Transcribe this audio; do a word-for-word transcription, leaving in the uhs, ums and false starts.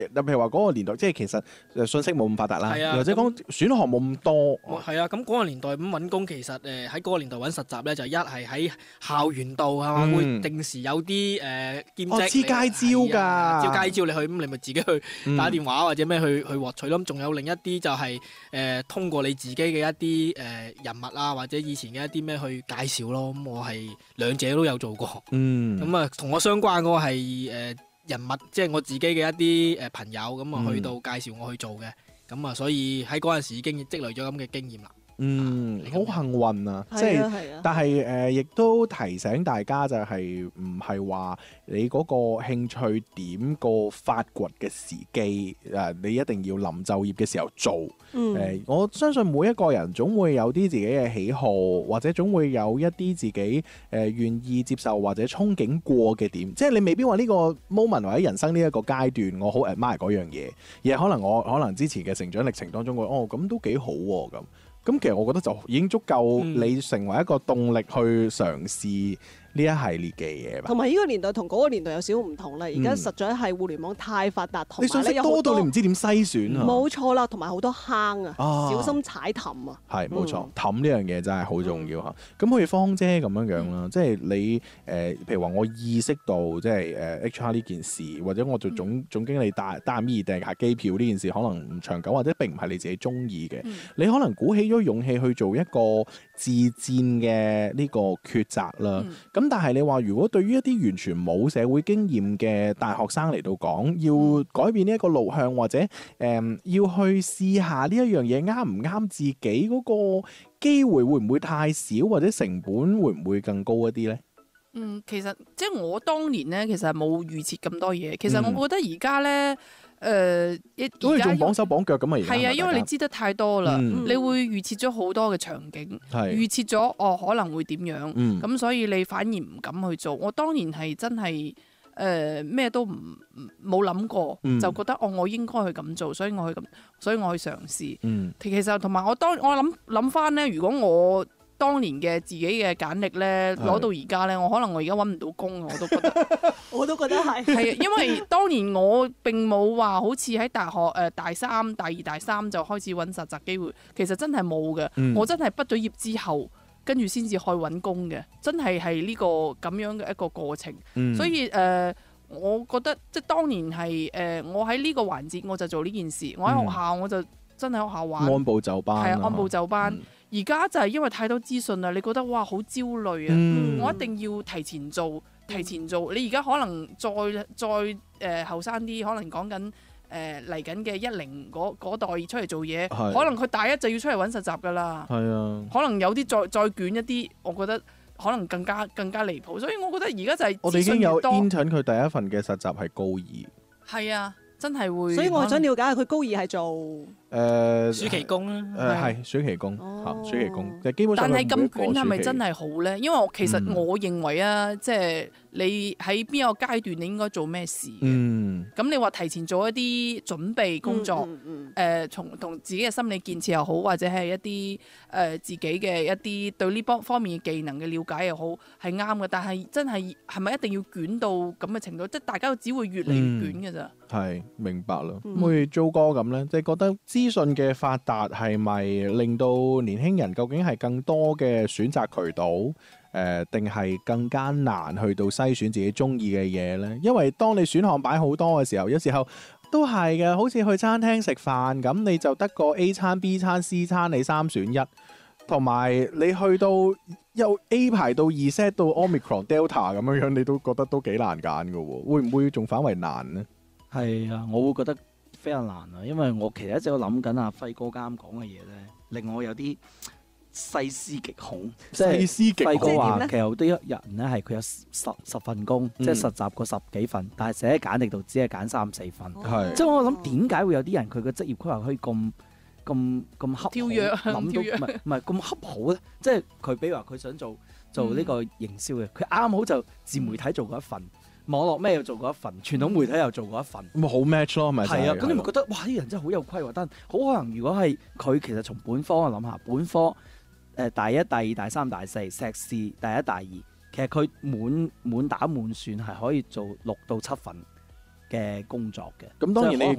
譬如話嗰個年代，即係其實誒信息冇咁發達啦， 啊、 或者講選項冇咁多。 係啊，咁嗰個年代咁揾工，其實誒喺嗰個年代揾實習咧，就一係喺校園度係嘛，嗯、會定時有啲誒、呃、兼職。哦， 黐街招㗎， 招街招你去，咁你咪自己去打電話或者咩去去獲取咯。仲有另一啲就係、是、誒、呃、通過你自己嘅一啲誒、呃、人物啊，或者以前嘅一啲咩去介紹咯。咁我係兩者都有做過。嗯。咁啊，同我相關嗰個係誒人物，即係我自己嘅一啲誒朋友，咁啊去到介紹我去做嘅。咁啊，所以喺嗰陣時已經積累咗咁嘅經驗啦。 嗯，好幸運啊！ 即係， 係， 但係誒，亦都提醒大家就係唔係話你嗰個興趣點個發掘嘅時機誒，你一定要臨就業嘅時候做。誒、 嗯呃，我相信每一個人總會有啲自己嘅喜好，或者總會有一啲自己誒、呃、願意接受或者憧憬過嘅點。即係你未必話呢個 moment 或者人生呢一個階段，我好 admire 嗰樣嘢，而係可能我可能之前嘅成長歷程當中，我哦咁都幾好喎、啊、咁。咁其實我覺得就已經足夠你成為一個動力去嘗試呢一系列嘅嘢吧。 同埋呢個年代同嗰個年代有少少唔同啦。而家實在係互聯網太發達，同埋咧有多到你唔知點篩選啊。 冇錯啦，同埋好多坑啊， 啊小心踩氹啊。 係冇錯，氹呢樣嘢真係好重要嚇。咁好似芳姐咁樣樣啦，即係你誒、呃，譬如話我意識到即係誒 H R 呢件事，或者我做總、嗯、總經理帶帶阿咪訂下機票呢件事，可能唔長久，或者並唔係你自己中意嘅。嗯、你可能鼓起咗勇氣去做一個自戰嘅呢個抉擇啦。咁、嗯、但係你話如果對於一啲完全冇社會經驗嘅大學生嚟到講，要改變呢一個路向，或者誒、呃、要去試下呢一樣嘢啱唔啱自己，嗰個機會會唔會太少，或者成本會唔會更高一啲呢？ 嗯，其實即係我當年咧，其實冇預設咁多嘢。其實我覺得而家咧，誒一好似仲綁手綁腳咁啊！而家係啊，因為你知得太多啦， 嗯、 你會預設咗好多嘅場景， 是預設咗哦可能會點樣，咁、 嗯、 所以你反而唔敢去做。我當年係真係誒咩都唔冇諗過， 嗯、就覺得哦我應該去咁做，所以我去咁，所以我去嘗試。 嗯、 其實同埋我當我諗諗翻咧，如果我當年嘅自己嘅簡歷咧，攞到而家咧，我可能我而家揾唔到工，我都覺得， 我都覺得係。 係啊，因為當年我並冇話好似喺大學誒、呃、大三、大二、大三就開始揾實習機會，其實真係冇嘅。嗯、我真係畢咗業之後，跟住先至去揾工嘅，真係係呢個咁樣嘅一個過程。嗯、所以誒、呃，我覺得即係當年係誒、呃，我喺呢個環節我就做呢件事，我喺學校我就真係喺學校玩， 按部就班， 係啊，按部就班。嗯而家就係因為太多資訊啦，你覺得哇好焦慮啊！嗯、我一定要提前做，提前做。你而家可能再再誒後生啲，可能講緊誒嚟緊嘅一零嗰代出嚟做嘢， 是可能佢大一就要出嚟揾實習噶啦。係啊，可能有啲再再捲一啲，我覺得可能更加更加離譜。所以我覺得而家就係我哋已經有 intern 佢第一份嘅實習係高二。 係啊，真係會。 所以我想了解下佢高二係做。 誒、呃、 暑期工啦， 誒係暑期工嚇、哦、暑期工，基本上但係咁捲係咪真係好咧？因為我其實我認為啊，即係、嗯、你喺邊個階段你應該做咩事嘅。嗯，咁你話提前做一啲準備工作，誒、嗯嗯嗯，從同自己嘅心理建設又好，或者係一啲誒、呃、自己嘅一啲對呢方方面嘅技能嘅了解又好，係啱嘅。但係真係係咪一定要捲到咁嘅程度？即係大家只會越嚟越捲嘅咋。係、 嗯、明白啦。咁好似 Jo 哥咁咧，即係覺得資訊嘅發達係咪令到年輕人究竟係更多嘅選擇渠道，誒、呃，定係更加難去到篩選自己中意嘅嘢呢？因為當你選項擺好多嘅時候，有時候都係嘅，好似去餐廳食飯咁，你就得個 A 餐、B 餐、C 餐，你三選一，同埋你去到由 A 排到 Z 到 Omicron、Delta 咁樣樣，你都覺得都幾難揀㗎喎，會唔會仲反為難呢？ 係啊，我會覺得非常難啊，因為我其實一直都諗緊阿輝哥啱啱講嘅嘢咧，令我有啲細思極恐。即係輝哥話，其實好多人咧係佢有十十份工，嗯、即係實習過十幾份，但係寫喺簡歷度只係揀三四份。係、哦，即係我諗點解會有啲人佢嘅職業規劃可以咁咁咁恰好， 跳躍諗到唔係唔係咁恰好咧？即係佢比如話佢想做做呢個營銷嘅，佢啱、嗯、好就自媒體做過一份。網絡咩又做過一份，傳統媒體又做過一份， 咁咪好 match 咯，咪係啊！咁你咪覺得哇，啲人真係好有規劃，但好可能如果係佢其實從本科我諗下，本科誒、呃、大一、第二、大三、大四，碩士第一、大二，其實佢滿滿打滿算係可以做六到七份嘅工作嘅。 咁當然你亦